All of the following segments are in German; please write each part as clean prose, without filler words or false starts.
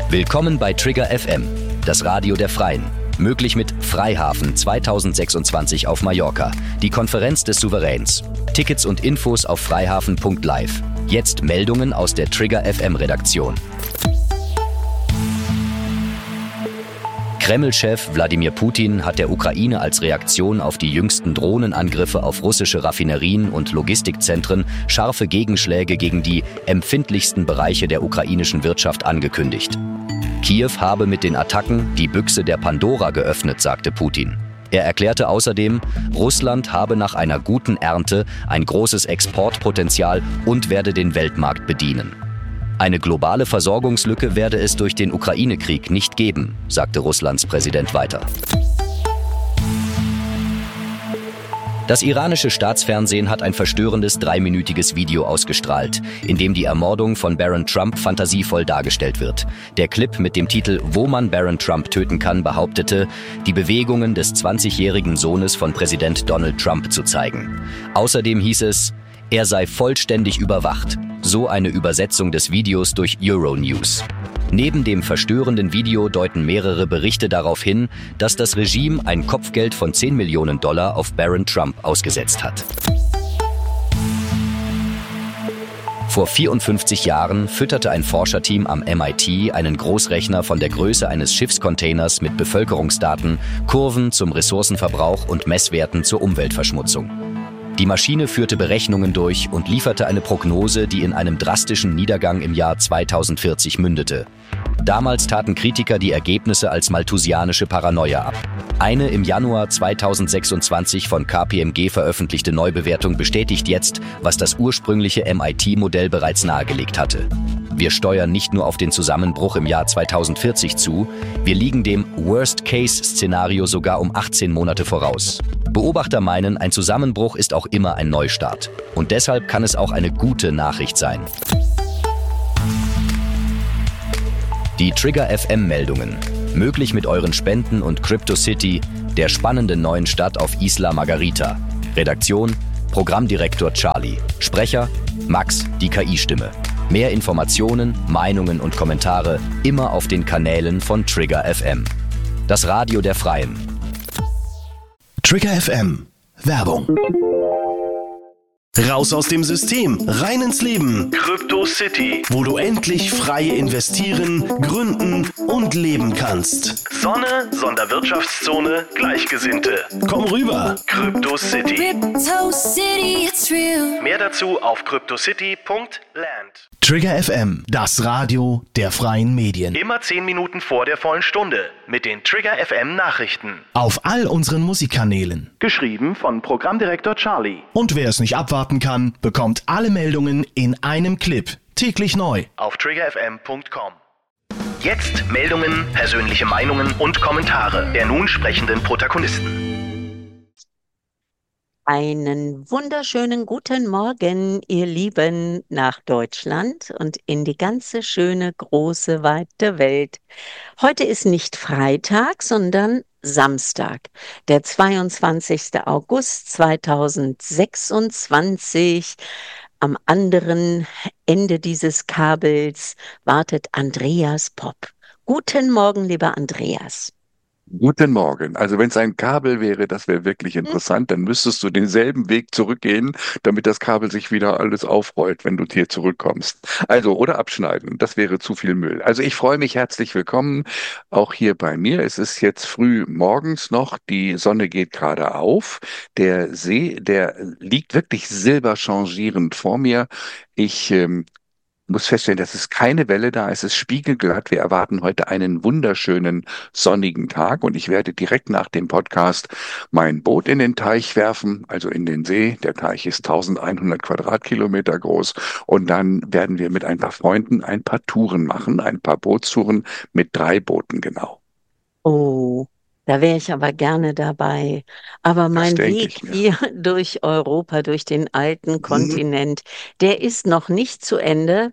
Willkommen bei Trigger FM, das Radio der Freien. Möglich mit Freihafen 2026 auf Mallorca, die Konferenz des Souveräns. Tickets und Infos auf freihafen.live. Jetzt Meldungen aus der Trigger FM Redaktion. Kreml-Chef Wladimir Putin hat der Ukraine als Reaktion auf die jüngsten Drohnenangriffe auf russische Raffinerien und Logistikzentren scharfe Gegenschläge gegen die empfindlichsten Bereiche der ukrainischen Wirtschaft angekündigt. Kiew habe mit den Attacken die Büchse der Pandora geöffnet, sagte Putin. Er erklärte außerdem, Russland habe nach einer guten Ernte ein großes Exportpotenzial und werde den Weltmarkt bedienen. Eine globale Versorgungslücke werde es durch den Ukraine-Krieg nicht geben, sagte Russlands Präsident weiter. Das iranische Staatsfernsehen hat ein verstörendes 3-minütiges Video ausgestrahlt, in dem die Ermordung von Barron Trump fantasievoll dargestellt wird. Der Clip mit dem Titel »Wo man Barron Trump töten kann« behauptete, die Bewegungen des 20-jährigen Sohnes von Präsident Donald Trump zu zeigen. Außerdem hieß es, er sei vollständig überwacht. So eine Übersetzung des Videos durch Euronews. Neben dem verstörenden Video deuten mehrere Berichte darauf hin, dass das Regime ein Kopfgeld von $10 Millionen auf Barron Trump ausgesetzt hat. Vor 54 Jahren fütterte ein Forscherteam am MIT einen Großrechner von der Größe eines Schiffscontainers mit Bevölkerungsdaten, Kurven zum Ressourcenverbrauch und Messwerten zur Umweltverschmutzung. Die Maschine führte Berechnungen durch und lieferte eine Prognose, die in einem drastischen Niedergang im Jahr 2040 mündete. Damals taten Kritiker die Ergebnisse als malthusianische Paranoia ab. Eine im Januar 2026 von KPMG veröffentlichte Neubewertung bestätigt jetzt, was das ursprüngliche MIT-Modell bereits nahegelegt hatte. Wir steuern nicht nur auf den Zusammenbruch im Jahr 2040 zu, wir liegen dem Worst-Case-Szenario sogar um 18 Monate voraus. Beobachter meinen, ein Zusammenbruch ist auch immer ein Neustart. Und deshalb kann es auch eine gute Nachricht sein. Die Trigger FM-Meldungen. Möglich mit euren Spenden und CryptoCity, der spannenden neuen Stadt auf Isla Margarita. Redaktion, Programmdirektor Charlie. Sprecher, Max, die KI-Stimme. Mehr Informationen, Meinungen und Kommentare immer auf den Kanälen von Trigger FM. Das Radio der Freien. Trigger FM. Werbung. Raus aus dem System, rein ins Leben. CryptoCity, wo du endlich frei investieren, gründen und leben kannst. Sonne, Sonderwirtschaftszone, Gleichgesinnte. Komm rüber. CryptoCity. Crypto City, it's real. Mehr dazu auf cryptocity.land. Trigger FM, das Radio der freien Medien. Immer 10 Minuten vor der vollen Stunde mit den Trigger FM Nachrichten. Auf all unseren Musikkanälen. Geschrieben von Programmdirektor Charlie. Und wer es nicht abwarten kann, bekommt alle Meldungen in einem Clip. Täglich neu. Auf triggerfm.com. Jetzt Meldungen, persönliche Meinungen und Kommentare der nun sprechenden Protagonisten. Einen wunderschönen guten Morgen, ihr Lieben, nach Deutschland und in die ganze schöne, große, weite Welt. Heute ist nicht Freitag, sondern Samstag, der 22. August 2026. Am anderen Ende dieses Kabels wartet Andreas Popp. Guten Morgen, lieber Andreas. Guten Morgen. Also wenn es ein Kabel wäre, das wäre wirklich interessant, dann müsstest du denselben Weg zurückgehen, damit das Kabel sich wieder alles aufrollt, wenn du hier zurückkommst. Also, oder abschneiden. Das wäre zu viel Müll. Also ich freue mich, herzlich willkommen auch hier bei mir. Es ist jetzt früh morgens noch, die Sonne geht gerade auf. Der See, der liegt wirklich silberchangierend vor mir. Ich muss feststellen, dass es keine Welle da, es ist spiegelglatt. Wir erwarten heute einen wunderschönen sonnigen Tag und ich werde direkt nach dem Podcast mein Boot in den Teich werfen, also in den See. Der Teich ist 1100 Quadratkilometer groß und dann werden wir mit ein paar Freunden ein paar Touren machen, ein paar Bootstouren mit 3 Booten genau. Oh, da wäre ich aber gerne dabei. Aber mein Weg hier durch Europa, durch den alten Kontinent, der ist noch nicht zu Ende.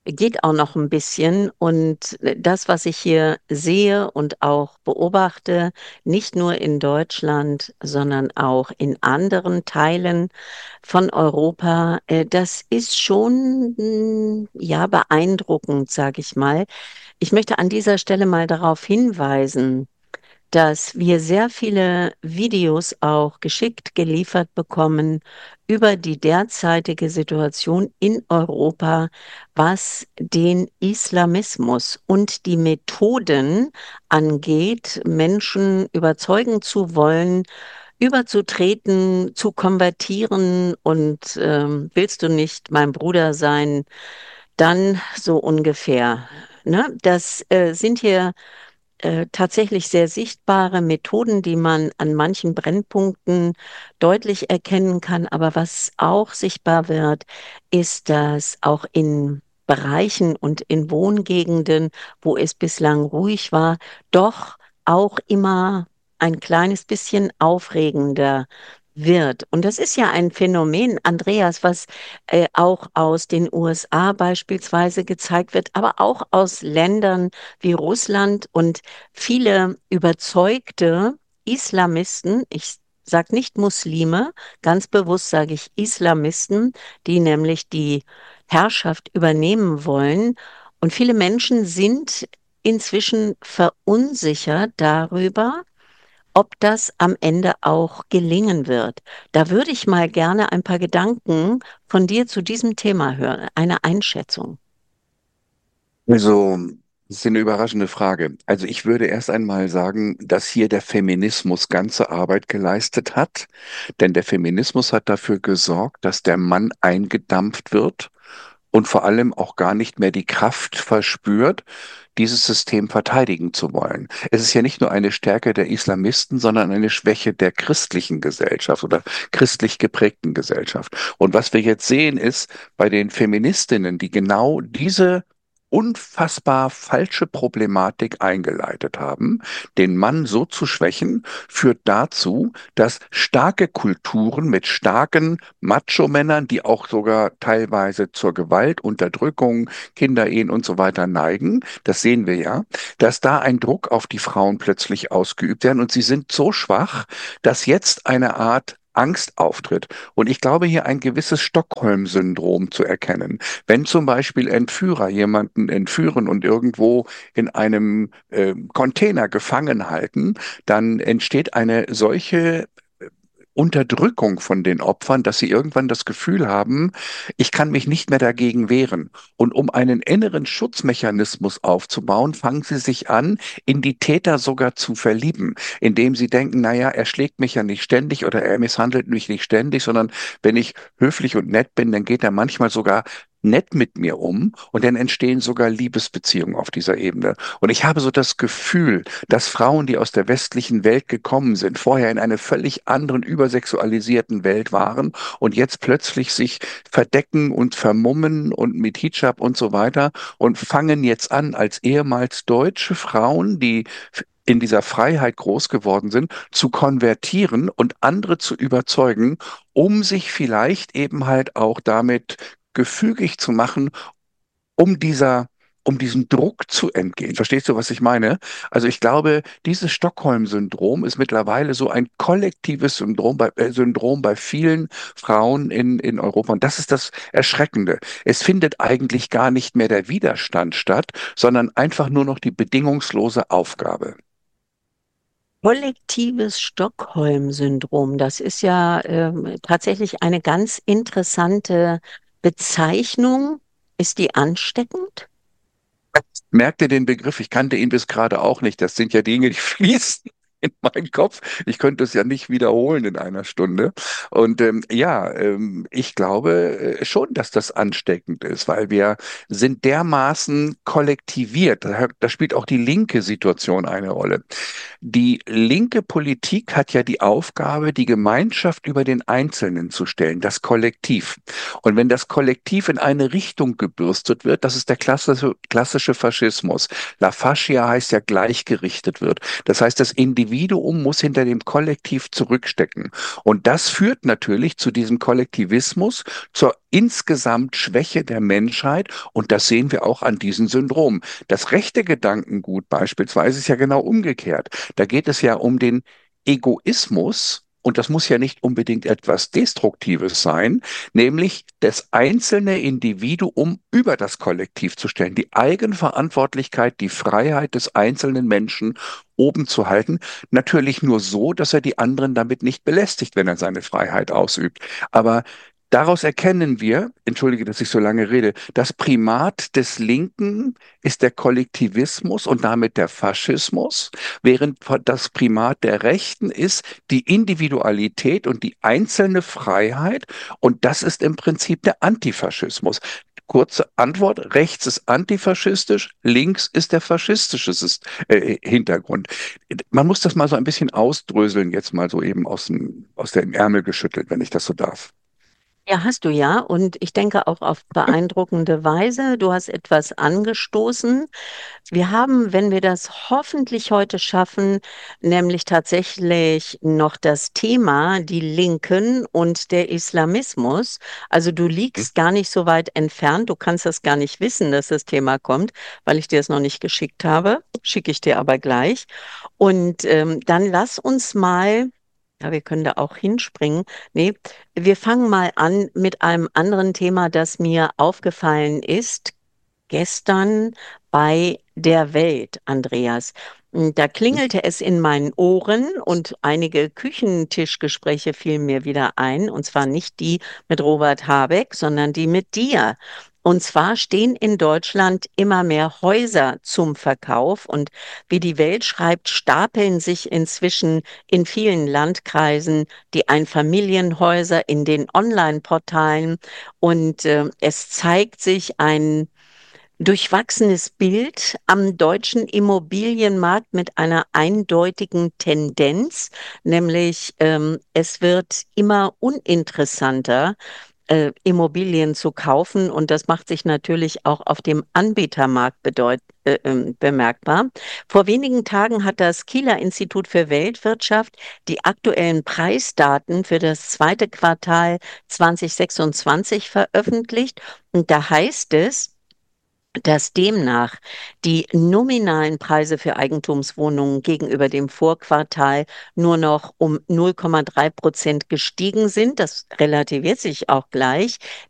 geht auch noch ein bisschen. Und das, was ich hier sehe und auch beobachte, nicht nur in Deutschland, sondern auch in anderen Teilen von Europa, das ist schon, ja, beeindruckend, sage ich mal. Ich möchte an dieser Stelle mal darauf hinweisen, dass wir sehr viele Videos auch geschickt geliefert bekommen über die derzeitige Situation in Europa, was den Islamismus und die Methoden angeht, Menschen überzeugen zu wollen, überzutreten, zu konvertieren und willst du nicht mein Bruder sein, dann so ungefähr. Ne? Das sind hier tatsächlich sehr sichtbare Methoden, die man an manchen Brennpunkten deutlich erkennen kann. Aber was auch sichtbar wird, ist, dass auch in Bereichen und in Wohngegenden, wo es bislang ruhig war, doch auch immer ein kleines bisschen aufregender wird. Und das ist ja ein Phänomen, Andreas, was auch aus den USA beispielsweise gezeigt wird, aber auch aus Ländern wie Russland und viele überzeugte Islamisten, ich sage nicht Muslime, ganz bewusst sage ich Islamisten, die nämlich die Herrschaft übernehmen wollen. Und viele Menschen sind inzwischen verunsichert darüber, ob das am Ende auch gelingen wird. Da würde ich mal gerne ein paar Gedanken von dir zu diesem Thema hören, eine Einschätzung. Also, das ist eine überraschende Frage. Also ich würde erst einmal sagen, dass hier der Feminismus ganze Arbeit geleistet hat, denn der Feminismus hat dafür gesorgt, dass der Mann eingedampft wird und vor allem auch gar nicht mehr die Kraft verspürt, dieses System verteidigen zu wollen. Es ist ja nicht nur eine Stärke der Islamisten, sondern eine Schwäche der christlichen Gesellschaft oder christlich geprägten Gesellschaft. Und was wir jetzt sehen, ist bei den Feministinnen, die genau diese unfassbar falsche Problematik eingeleitet haben, den Mann so zu schwächen, führt dazu, dass starke Kulturen mit starken Macho-Männern, die auch sogar teilweise zur Gewalt, Unterdrückung, Kinderehen und so weiter neigen, das sehen wir ja, dass da ein Druck auf die Frauen plötzlich ausgeübt werden und sie sind so schwach, dass jetzt eine Art Angst auftritt. Und ich glaube, hier ein gewisses Stockholm-Syndrom zu erkennen. Wenn zum Beispiel Entführer jemanden entführen und irgendwo in einem Container gefangen halten, dann entsteht eine solche Unterdrückung von den Opfern, dass sie irgendwann das Gefühl haben, ich kann mich nicht mehr dagegen wehren. Und um einen inneren Schutzmechanismus aufzubauen, fangen sie sich an, in die Täter sogar zu verlieben, indem sie denken, naja, er schlägt mich ja nicht ständig oder er misshandelt mich nicht ständig, sondern wenn ich höflich und nett bin, dann geht er manchmal sogar nett mit mir um und dann entstehen sogar Liebesbeziehungen auf dieser Ebene. Und ich habe so das Gefühl, dass Frauen, die aus der westlichen Welt gekommen sind, vorher in einer völlig anderen, übersexualisierten Welt waren und jetzt plötzlich sich verdecken und vermummen und mit Hijab und so weiter und fangen jetzt an, als ehemals deutsche Frauen, die in dieser Freiheit groß geworden sind, zu konvertieren und andere zu überzeugen, um sich vielleicht eben halt auch damit gefügig zu machen, um um diesem Druck zu entgehen. Verstehst du, was ich meine? Also ich glaube, dieses Stockholm-Syndrom ist mittlerweile so ein kollektives Syndrom bei vielen Frauen in Europa. Und das ist das Erschreckende. Es findet eigentlich gar nicht mehr der Widerstand statt, sondern einfach nur noch die bedingungslose Aufgabe. Kollektives Stockholm-Syndrom, das ist ja tatsächlich eine ganz interessante Bezeichnung. Ist die ansteckend? Merkte den Begriff, ich kannte ihn bis gerade auch nicht. Das sind ja Dinge, die fließen in meinen Kopf. Ich könnte es ja nicht wiederholen in einer Stunde. Und ja, ich glaube schon, dass das ansteckend ist, weil wir sind dermaßen kollektiviert. Da spielt auch die linke Situation eine Rolle. Die linke Politik hat ja die Aufgabe, die Gemeinschaft über den Einzelnen zu stellen, das Kollektiv. Und wenn das Kollektiv in eine Richtung gebürstet wird, das ist der klassische Faschismus. La Fascia heißt ja gleichgerichtet wird. Das heißt, das Individuum Individuum muss hinter dem Kollektiv zurückstecken. Und das führt natürlich zu diesem Kollektivismus, zur insgesamt Schwäche der Menschheit. Und das sehen wir auch an diesen Syndromen. Das rechte Gedankengut beispielsweise ist ja genau umgekehrt. Da geht es ja um den Egoismus. Und das muss ja nicht unbedingt etwas Destruktives sein, nämlich das einzelne Individuum über das Kollektiv zu stellen, die Eigenverantwortlichkeit, die Freiheit des einzelnen Menschen oben zu halten. Natürlich nur so, dass er die anderen damit nicht belästigt, wenn er seine Freiheit ausübt. Aber daraus erkennen wir, entschuldige, dass ich so lange rede, das Primat des Linken ist der Kollektivismus und damit der Faschismus, während das Primat der Rechten ist die Individualität und die einzelne Freiheit. Und das ist im Prinzip der Antifaschismus. Kurze Antwort, rechts ist antifaschistisch, links ist der faschistische Hintergrund. Man muss das mal so ein bisschen ausdröseln, jetzt mal so eben aus dem Ärmel geschüttelt, wenn ich das so darf. Ja, hast du ja. Und ich denke auch auf beeindruckende Weise. Du hast etwas angestoßen. Wir haben, wenn wir das hoffentlich heute schaffen, nämlich tatsächlich noch das Thema die Linken und der Islamismus. Also du liegst gar nicht so weit entfernt. Du kannst das gar nicht wissen, dass das Thema kommt, weil ich dir es noch nicht geschickt habe. Schicke ich dir aber gleich. Und dann lass uns mal. Ja, wir können da auch hinspringen. Nee, wir fangen mal an mit einem anderen Thema, das mir aufgefallen ist gestern bei der Welt, Andreas. Da klingelte es in meinen Ohren und einige Küchentischgespräche fielen mir wieder ein, und zwar nicht die mit Robert Habeck, sondern die mit dir. Und zwar stehen in Deutschland immer mehr Häuser zum Verkauf, und wie die Welt schreibt, stapeln sich inzwischen in vielen Landkreisen die Einfamilienhäuser in den Online-Portalen, und es zeigt sich ein durchwachsenes Bild am deutschen Immobilienmarkt mit einer eindeutigen Tendenz, nämlich es wird immer uninteressanter, Immobilien zu kaufen, und das macht sich natürlich auch auf dem Anbietermarkt bemerkbar. Vor wenigen Tagen hat das Kieler Institut für Weltwirtschaft die aktuellen Preisdaten für das zweite Quartal 2026 veröffentlicht, und da heißt es, dass demnach die nominalen Preise für Eigentumswohnungen gegenüber dem Vorquartal nur noch um 0,3% gestiegen sind. Das relativiert sich auch gleich.